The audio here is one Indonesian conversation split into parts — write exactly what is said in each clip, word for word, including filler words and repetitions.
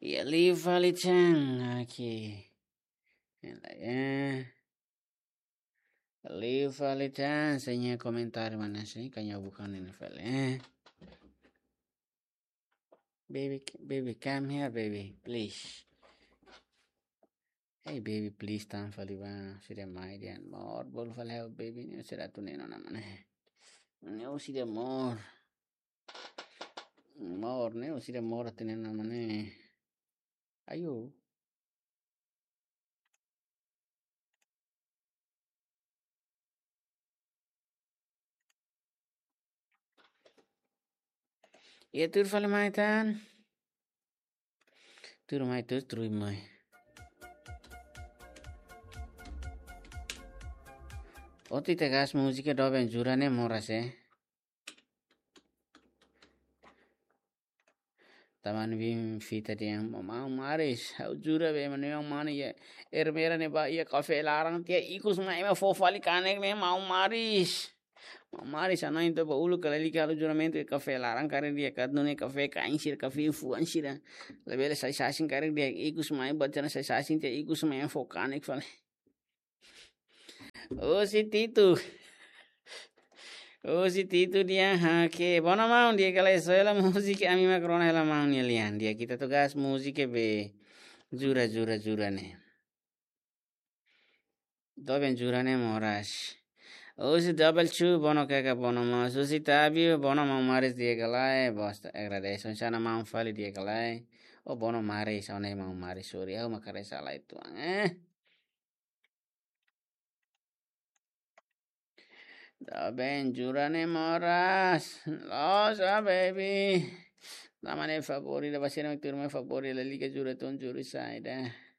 Ya Liva Lichan aquí. Ya. Liva Lichan enseña komentar mana sih kayaknya bukan N F L eh. Baby, baby, come here, baby, please. Hey, baby, please, tan fali ba? Sira mai dia, more bol fali have baby ni sira tu neno na mana. Ne o sira more, more ne o sira more tu neno na mana. Ayo. Ya tur fali mai tan. Tur mai tur tur mai. Oti te gas musica dove jura ne morase. Taman bim fita dia mau maris au jura be mane mau mane ya er mera ne ba ya kafe larang tia ikus mai ma fofali kane ne mau maris mau maris ana into ba ulu kala lika alu juramento e kafe larang kare dia kadno ne kafe kain sir kafe fu ansira lebele sai sasin kare dia ikus mai bajana sai sasin tia ikus mai fo kane fale oh si titu Oh si Tito dia ha que bona mau dia kala soela musik ami ma krona hela mau ni lian dia kita tugas musik be jura jura jura ne do ben jura ne moras oh si double chu bono kaga bono ma so si tabi bono ma mares dia kala e basta agradeço sana mau fali dia kala e oh bono mare sana mau mare sorry au makare salah itu eh Da ben giurane moras. Lo so baby. La mane favori la vasena turme favori la liga giuraton giuri sai da.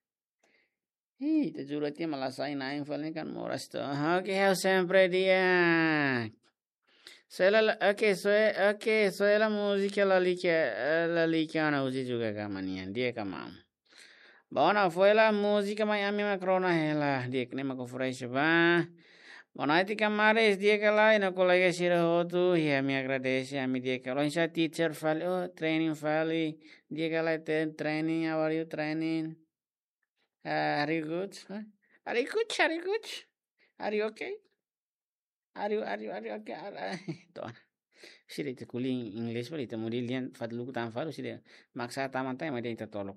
Hi, te giurati ma la sai na infalne kan moras to. Okay, how sempre dia. Soela okay, so okay, so la musica la liga la liga na usi juga kamanian dia kamam. Bona foi la musica ma ami macrona hela dia kene ma ko fresh ba. Bonati kamares dia kalai na kolega sira hotu ya mi agradece a mi dia kalau insya teacher fali oh training fali dia kalai ten training how are you training uh, are you good huh? Are you good are you good are you okay are you are you are you okay to sira itu kuli English fali itu mudi lian fadlu kutam falu sira maksa taman tay mai dia tolok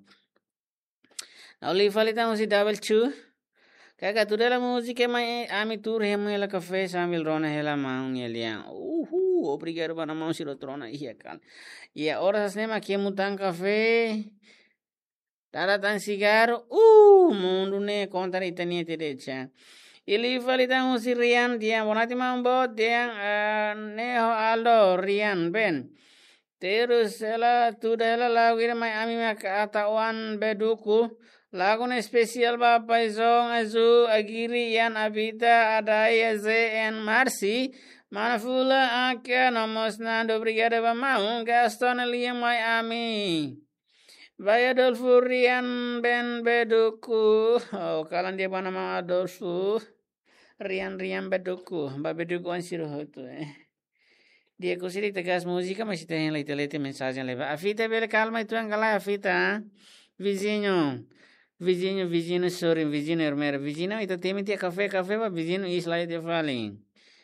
oli fali tamu si double two Kaka tudela musica mai ami tur hemela cafe sambil rona hela maun yelia. Uhu, obrigado para maun siro trona iya kan. Ya ora snema que mutan café. Tara tan cigarro. Uh, mundo ne contar itania derecha. Ili valita musi Rian dia bonati mambo dia neho aldo Rian ben. Terus ela tudela lagi mai ami kata wan beduku. Lagun especial Bapak Isong Azu Agiri Yan Abita Adaya Z and Marcy Manafula Aka Nomos Nando Brigada Bamau Gaston Liam Miami Baya Adolfo Rian Ben Beduku Oh kalan dia nama Adolfo Rian Rian Beduku Mbak Beduku ansiro itu eh dia kusiri tegas musika masih tanya lete-lete mensagem leva Afita bele calma itu yang kalah Afita vizinho Vizinho, vizinho, sorry, vizinho, hermera, vizinho, ito temi tia café, café, ba, vizinho, isla, tia falling.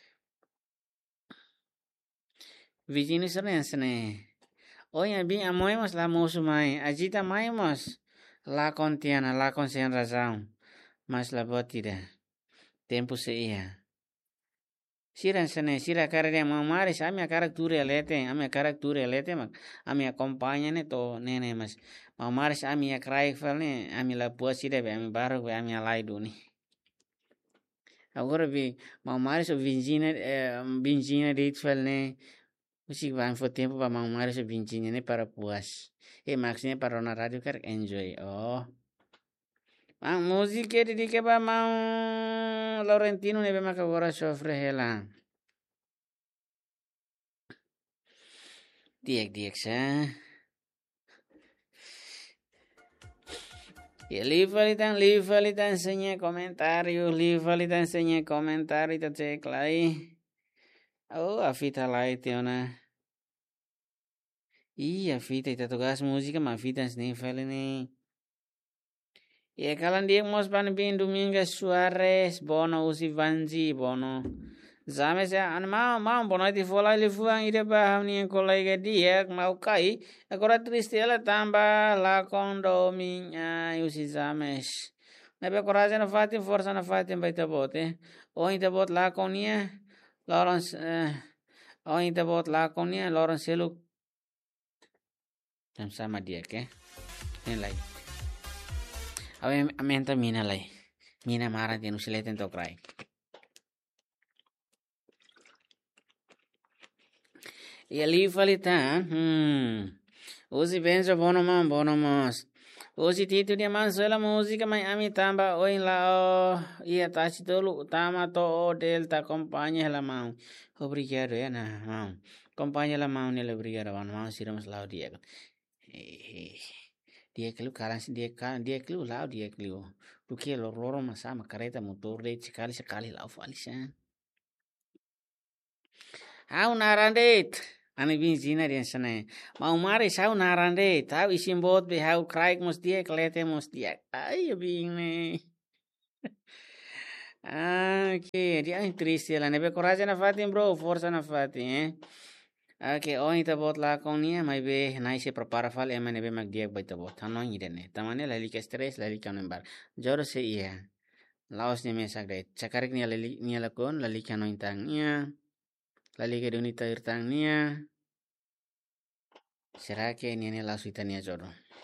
Vizinho, sorry, ansene. Oye, bien, amoemos la mosu mai, agita maemos. La contiana, la consian razão. Mas la botida. Tempo se ia. Sira ansene, sira cara de mamares, a minha caractura elete, a minha caractura elete, mak, a minha acompanha, to, nene, mas. Mamares a minha crai falne a minha puasi deve a minha barro a minha laido ni agora vi mamares o vinjina vinjina de falne usi van fo tempo para mamares o vinjina ne para puas e maxine para na radio car enjoy oh mang música de que ba mang Laurentino ne be maka agora sofre hela diek diek sa Y Livalitan, Livalitan enseña comentarios, Livalitan enseña comentarios, te tecla ahí. Oh, afita la itiona. Iya, fita ita tugas música, mas fita nem fala nem. E kalan dia mos pan bin Domingues Suarez, bono usi Vanzi, bono. Zame se an mau mau bono ti fola li fuang ide ba hamni kolega dia mau kai, agora triste ela tamba la condominia usi zames. Nebe coragem na fati, força na fati baita bote. O inte bot la conia, Lawrence, o inte bot la conia, Lawrence selu. Sama dia ke, ini lagi. Awe amenta mina lai. Mina marah dia nusileten to cry. E ali falei tá, hum. Usi pensa bono man bono mas. Usi titu dia mansuela música mas ami tamba oi la o ia tachi tolu tama to o delta compañía la mão. Obrigado é na mão. Compañía la mão nele obrigado van mão siramos lá o dia. Dia kelu kalan dia kan dia kelu lau dia kelu. Porque lo roro masama careta motor de sekali sekali lau falisan. Au narandet. Ani bin zina dia sana. Mau mari sau narandet. Tau isim bot be hau kraik mos dia kelete mos dia. Ai bin ne. Ah, que dia triste la nebe coragem na fatin bro, força na fatin, eh. Oke, oh ita bot la konia mai be nai se prepara fal ema nebe mag dia baita bot. Hano ngidene. Tamane lali ke stress lali kanon bar. Joro se iya. Laos ni mesak de. Cakarik ni lali ni lakon lali kano intang nia. Lali ke dunita irtang nia. Será que ni ni laos itania joro.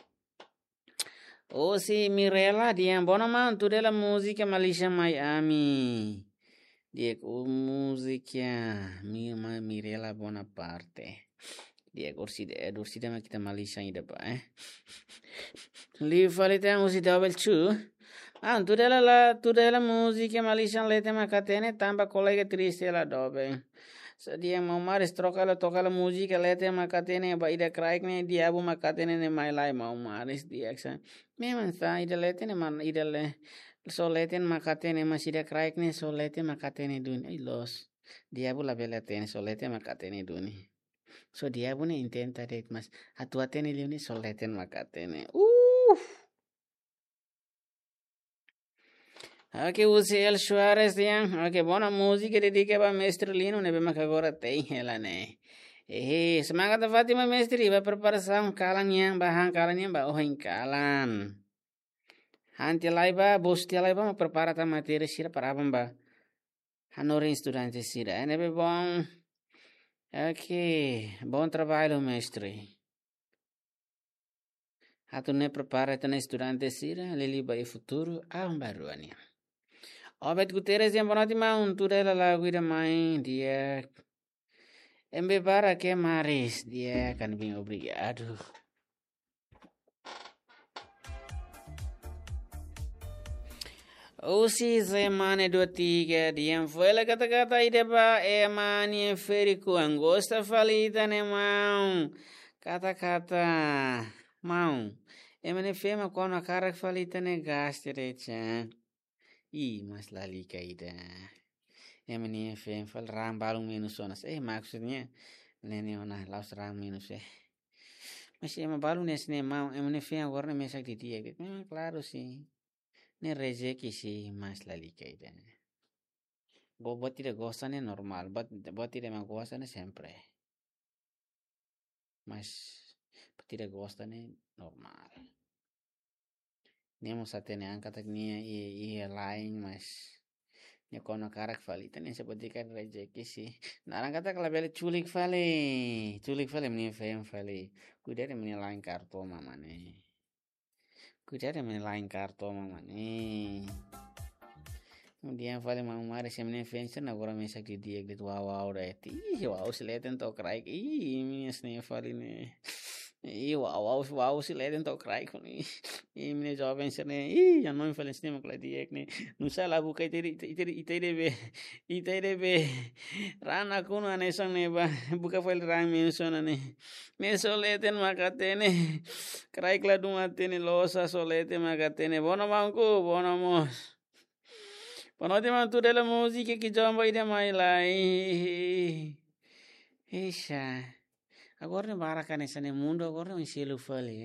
Oh si Mirela dia bono man tu de la música Malaysia Miami. Dia o música mi ma Mirela Bonaparte. Dia kursi de kursi de kita Malaysia ida pa eh. Li falite musi double two. Ah, tu de la tu de la música Malaysia lete ma katene tamba colega triste la dobe. So dia mau maris troca la toca la música lete ma katene ba ida craik ne dia bu ma katene ne mai lai mau maris dia sa. Memang sa ida lete ne man ida le so leten makatene masida craik ne so lete makatene duni ai los dia bu la bela tene so lete makatene duni so dia bu ne intenta det mas atuatene liuni so leten makatene uh Oke usi el Suarez diang oke bona música dedica ba mestre Lino ne be makagora tei hela ne eh semangat Fatima mestre ba preparação kalannya bahang kalannya ba oh kalan Hanti laiba, bosti laiba ma prepara ta matéria sira para bamba. Hanore estudante sira. É nebe bom. Ok, bom trabalho, mestre. Hatu ne prepara ta estudante sira, leliba e futuro a um baruania. Obet Guterres yang bonati ma un turela la guida mai dia. Embe para que maris dia kan bing obrigado. Usi semane dua tiga diam fuela kata-kata ide ba emani feriku angosta falita ne mau kata-kata mau emane fema kono karak falita ne gaste recha i mas lali kaida emane fem fal ram balung minusonas eh maksudnya nene ona laus ram minus eh masih emang balung nesne mau emane fem warna mesak di dia gitu memang claro sih ne rezeki sih mas lali kaida bo buat tidak gosane normal buat buat tidak mau gosane sempre mas tidak gosane normal nemo satene angkat nia iya iya lain mas ne kono karak valita ne seperti kan rezeki sih narang kata kalau beli culik vale culik vale meni fem vale kudere meni lain kartu mama ne kudere meni lain kartu mama ne Kemudian vale mau mari semne fencer na gora mesak di dia gitu wow wow dah ti wow sileten to craik ih ini sne vale ne ih wow wow wow sileten to craik ni ih mine job fencer ne ih ya no vale sne makla dia ne nusa la buka iteri iteri iteri be iteri be rana kuno ane sang ne ba buka file ram me sona ne me soleten makatene craik la dumatene losa solete makatene bono mangku bono mos Panote man tu dela musica que jamba ide mai lai. Isha. Agora ne barakan essa ne mundo agora um selo fale.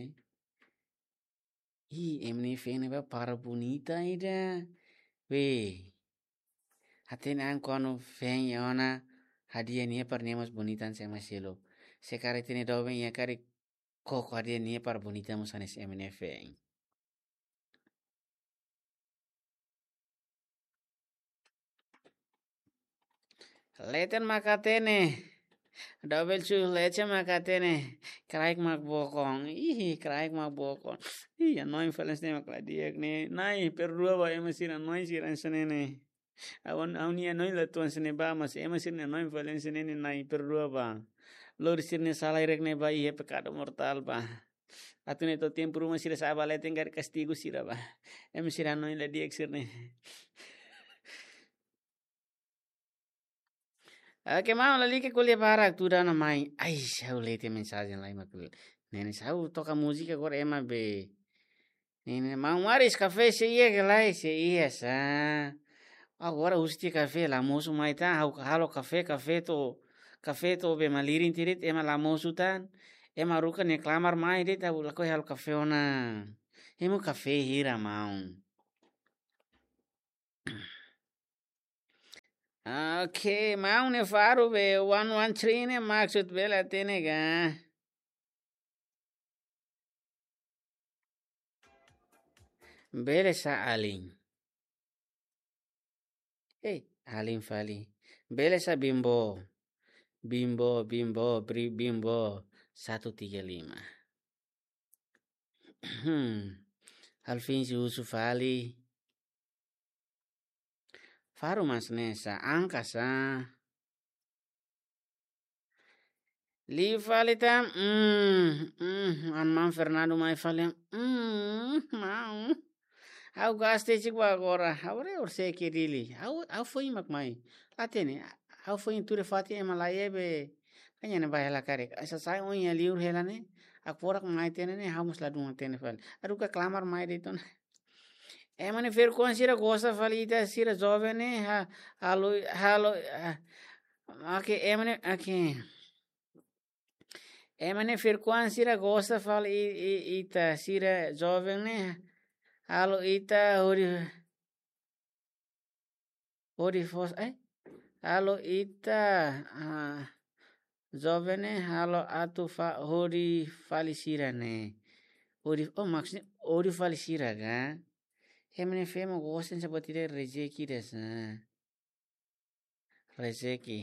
Ih, emne fene ba para bonita ida. We. Aten an kono fen yona hadia nia par nemas bonitan sama selo. Sekare tene doben ya kare koko hadia nia par bonita musanes emne fen. Leten makatene. Double chu leche makatene. Kraik mak bokong. Ih, kraik mak bokong. Ih, annoying fellas ne makladiak ne. Nai perdua ba emasir annoying siran senene. Awan awni annoying la tuan sene ba mas emasir annoying fellas senene nai perdua ba. Lor sirne salah irek ne ba iya pecado mortal ba. Atune to tempo rumah sira sabale tenggar castigo sira ba. Emasir annoying la diak sirne. Oke mau lali ke kuliah barak tu dana mai. Ai sau lete mensagem lá makul. Nene sau toca música agora ema be. Nene mau maris café se ia que lá se ia sa. Agora usti café la moço mai tá hau halo café café to café to be malirin tirit ema la moço tan. Ema ruka ne clamar mai dit abu la ko halo café ona. Emo café hira mau. Oke, mau ne faru be one one three ne maksud bela tene ga. Bele sa aling. Eh, aling fali. Bele sa bimbo. Bimbo, bimbo, bri bimbo. Satu tiga lima. Hmm. Alfin si usu fali. Faru mas nesa. Angka sa. Li fali tam. Hmm. Hmm. Anman Fernando mai fali. Hmm. Mau. Au gaste chico agora. Agora eu sei que ele. Au au foi mak mai. Atene. Au foi ture fati ema la ebe. Kanya ne bahela kare. Asa sai on ya liur hela ne. Ak porak mai tene ne hamus la dunga tene fal. Aru ka clamar mai de ton. Ema ne fer kon sira gosta fali ita sira jovem ne ha halo halo. Ake ema ne ake. Ema ne fer kon sira gosta fali ita sira jovem ne. Halo ita hori hori fos eh halo ita ah, jovene halo atu fa hori falisira ne hori oh maksudnya hori falisira kan emne femo gosen seperti de rezeki desa rezeki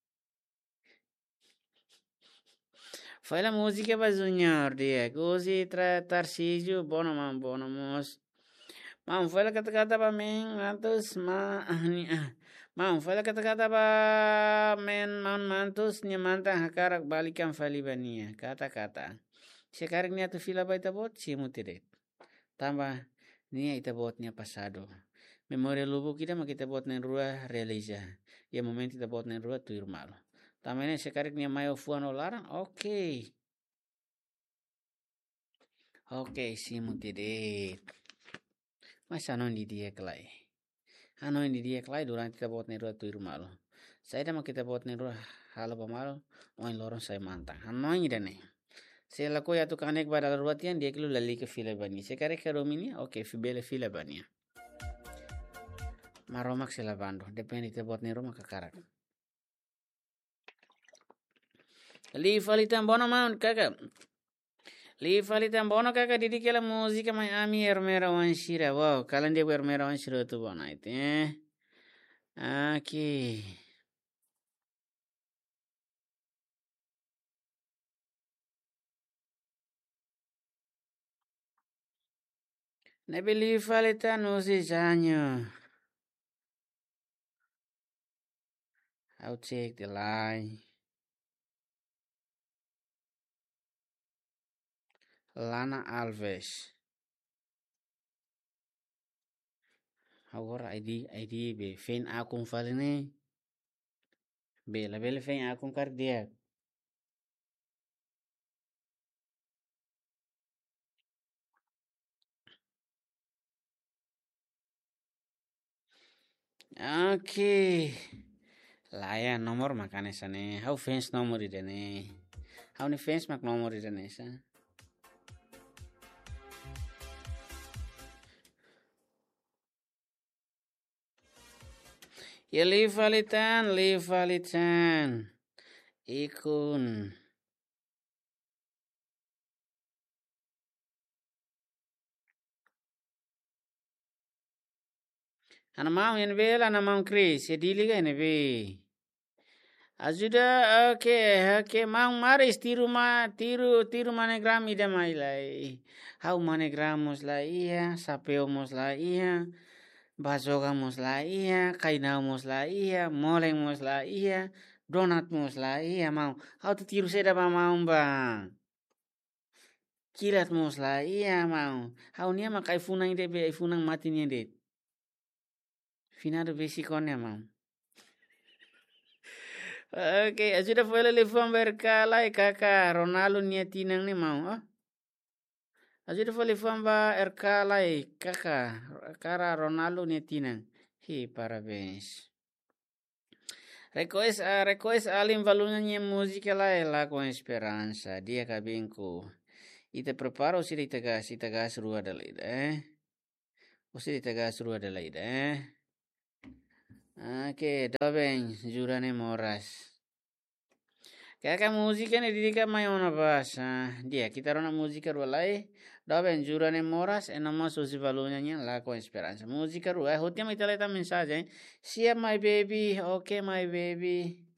foi la musica bazunhar dia così tra Tarcísio bono man bono mos. Mam, foi la kata-kata ba men mantus ma Mam, foi la kata-kata ba men man mantus nya manta hakarak balikan fali bania kata-kata. Sekarang ni atu fila ba itabot si mutiret. Tamba ni itabot nya pasado. Memoria lubu kita ma kita bot nen rua realiza. Ya momento kita bot nen rua tu irmalo. Tamba ni sekarang ni mayo fuan olarang. Oke. Okay. Oke, okay, si mutiret. Mas ano di dia kelai. Ano di dia kelai durante kita buat neru tu irmalo. Saya dah kita buat neru halo pamalo. Oin lorong saya mantang. Ano ini dah nih. Saya laku ya tu kanek pada ruatian dia kelu lali ke fila bani. Saya kare ke romini oke fibele fila bani. Maromak sila bando. Depende kita buat neru maka karak. Li falitan bono maun kakak. Li falitan bono kakak didi kela musika mai ami ermera wanshira. Wow, kalian dia ermera wanshira tu bono itu. Eh. Oke. Nabi li falitan usi janyo. I'll check the line. Lana Alves. Agora I D I D be fen akun falene. Be la bele fen akun cardiac. Okay. Laya nomor makane sane. How fans nomor ide ne. Hau ni fans mak nomor ida nesa. Ya livalitan, livalitan. Ikun. Ana mau yan bela, ana mau Chris. Ya dili ka yan be. Ajuda oke oke mau maris tiru ma tiru tiru manegram ida mai lai. Hau manegramos la iya, sapeomos la iya, bazogamos la iya, kainamos la iya, molengmos la iya, donatmos la iya mau. Hau tu tiru seda ba mau bang. Kilatmos la iya mau. Hau nia makai funang ide be funang mati nia det. Finado besikonnya mau. Oke, sudah boleh levam berkala kakak Ronaldo niatinang ni mau. Oh? Sudah boleh levam ba erkala kakak kara Ronaldo niatinang. Hi parabéns. Request uh, request alim valunya música lá lá com esperança. Dia cabinco. Ita prepara o siri tagas ita gas rua da leida, eh? O siri tagas rua da leida, eh? Oke, do bem, jurane moras. Kaka musika ne didika mai ona basa. Dia kita rona musika rua lai. Do bem, jurane moras e nama susi valunya nya la com esperança. Música rua, hotia mai taleta mensagem. See my baby, okay my baby.